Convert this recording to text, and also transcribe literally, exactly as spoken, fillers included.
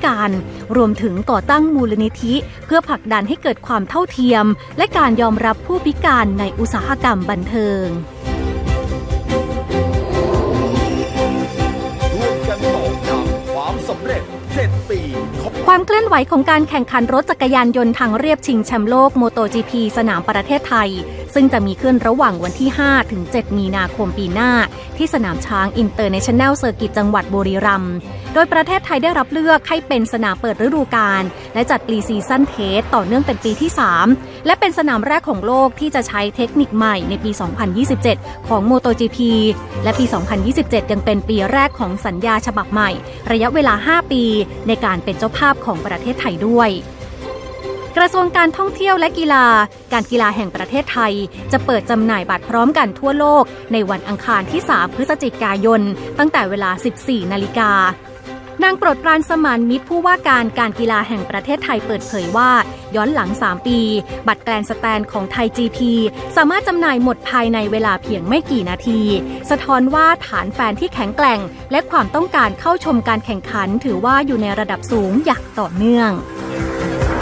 การรวมถึงก่อตั้งมูลนิธิเพื่อผลักดันให้เกิดความเท่าเทียมและการยอมรับผู้พิการในอุตสาหกรรมบันเทิงความเคลื่อนไหวของการแข่งขันรถจักรยานยนต์ทางเรียบชิงแชมป์โลก MotoGP สนามประเทศไทยซึ่งจะมีขึ้นระหว่างวันที่ห้าถึงเจ็ดมีนาคมปีหน้าที่สนามช้าง International Circuit จังหวัดบุรีรัมย์โดยประเทศไทยได้รับเลือกให้เป็นสนามเปิดฤดูกาลและจัดปรีซีซั่นเทสต่อเนื่องเป็นปีที่สามและเป็นสนามแรกของโลกที่จะใช้เทคนิคใหม่ในปี สองพันยี่สิบเจ็ด ของ MotoGP และปี สองพันยี่สิบเจ็ด ยังเป็นปีแรกของสัญญาฉบับใหม่ระยะเวลาห้าปีในการเป็นเจ้าภาพของประเทศไทยด้วยกระทรวงการท่องเที่ยวและกีฬาการกีฬาแห่งประเทศไทยจะเปิดจำหน่ายบัตรพร้อมกันทั่วโลกในวันอังคารที่สามพฤศจิกายนตั้งแต่เวลา สิบสี่นาฬิกานางโปรดปรานสมานมิตรผู้ว่าการการกีฬาแห่งประเทศไทยเปิดเผยว่าย้อนหลังสามปีบัตรแกรนด์สแตนของไทย จี พี สามารถจำหน่ายหมดภายในเวลาเพียงไม่กี่นาทีสะท้อนว่าฐานแฟนที่แข็งแกร่งและความต้องการเข้าชมการแข่งขันถือว่าอยู่ในระดับสูงอย่างต่อเนื่อง